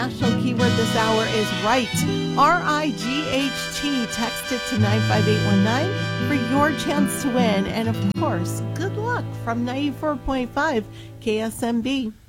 international keyword this hour is right. RIGHT. Text it to 95819 for your chance to win. And of course, good luck from 94.5 KSMB.